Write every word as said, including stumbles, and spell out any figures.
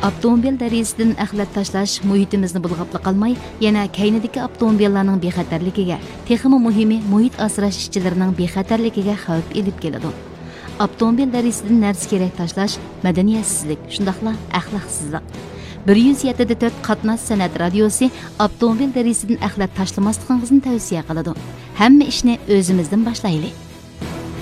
Avtomobil dərisindən əxlət tashlash muhitimizni bulğapla qalmay, yana kaynidagi avtomobillarning bexatarligiga, texmi muhimi muhit asrash ishchilarining bexatarligiga xavf elib keladi. Avtomobil dərisidən narsa kerak tashlash madaniyatsizlik, shundaqla axloqsizlik. bir yuz yetti nöqta to'rt qatnash san'at radiosi avtomobil dərisidən əxlət tashlamasligingizni tavsiya qiladi. Hamma ishni o'zimizdan boshlaylik.